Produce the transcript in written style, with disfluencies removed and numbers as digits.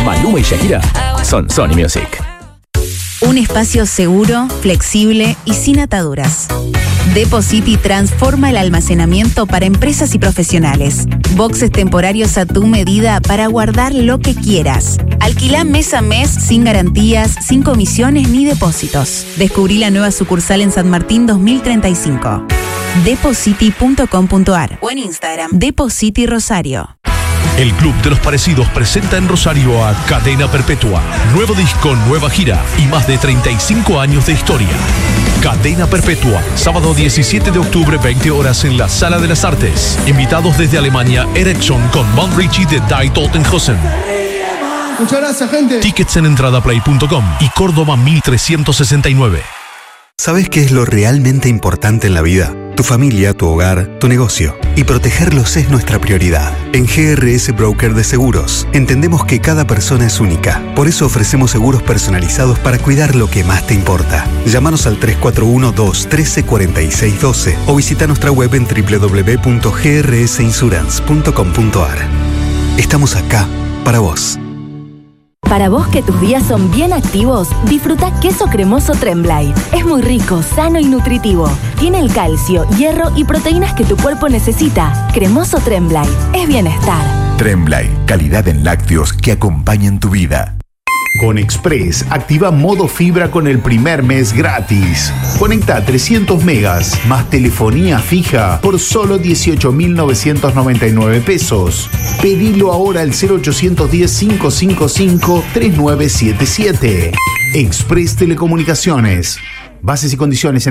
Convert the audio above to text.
Maluma y Shakira son Sony Music. Un espacio seguro, flexible y sin ataduras. Depositi transforma el almacenamiento para empresas y profesionales. Boxes temporarios a tu medida para guardar lo que quieras. Alquilá mes a mes sin garantías, sin comisiones ni depósitos. Descubrí la nueva sucursal en San Martín 2035. Depositi.com.ar o en Instagram Depositi Rosario. El Club de los Parecidos presenta en Rosario a Cadena Perpetua. Nuevo disco, nueva gira y más de 35 años de historia. Cadena Perpetua, sábado 17 de octubre, 20 horas en la Sala de las Artes. Invitados desde Alemania, Ericsson con Von Richie de Die Totenhausen. Muchas gracias, gente. Tickets en entradaplay.com y Córdoba 1369. ¿Sabes qué es lo realmente importante en la vida? Tu familia, tu hogar, tu negocio. Y protegerlos es nuestra prioridad. En GRS Broker de Seguros, entendemos que cada persona es única. Por eso ofrecemos seguros personalizados para cuidar lo que más te importa. Llámanos al 341-213-4612 o visita nuestra web en www.grsinsurance.com.ar. Estamos acá para vos. Para vos que tus días son bien activos, disfruta queso cremoso Tremblay. Es muy rico, sano y nutritivo. Tiene el calcio, hierro y proteínas que tu cuerpo necesita. Cremoso Tremblay es bienestar. Tremblay, calidad en lácteos que acompañan tu vida. Con Express, activa modo fibra con el primer mes gratis. Conecta 300 megas más telefonía fija por solo 18.999 pesos. Pedilo ahora al 0810-555-3977. Express Telecomunicaciones. Bases y condiciones en